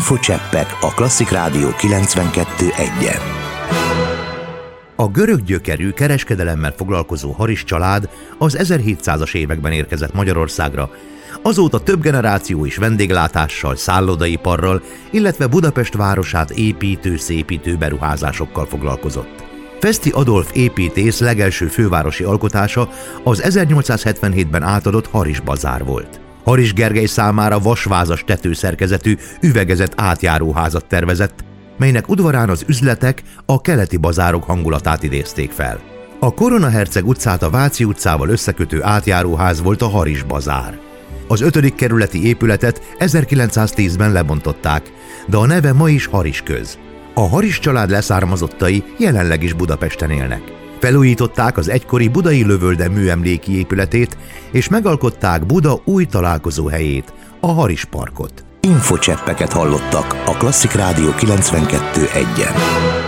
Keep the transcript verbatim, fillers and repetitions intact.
Infocseppek a Klasszik Rádió kilencvenkettő egyen. A görög gyökerű kereskedelemmel foglalkozó Haris család az ezerhétszázas években érkezett Magyarországra, azóta több generáció is vendéglátással, szállodaiparral, illetve Budapest városát építő-szépítő beruházásokkal foglalkozott. Feszti Adolf építész legelső fővárosi alkotása az ezernyolcszázhetvenhétben átadott Haris bazár volt. Haris Gergely számára vasvázas tetőszerkezetű, üvegezett átjáróházat tervezett, melynek udvarán az üzletek a keleti bazárok hangulatát idézték fel. A Koronaherceg utcát a Váci utcával összekötő átjáróház volt a Haris bazár. Az ötödik kerületi épületet ezerkilencszáztízben lebontották, de a neve ma is Haris köz. A Haris család leszármazottai jelenleg is Budapesten élnek. Felújították az egykori budai Lövölde műemléki épületét, és megalkották Buda új találkozóhelyét, a Haris parkot. Infocseppeket hallottak a Klasszik Rádió kilencvenkettő egyen.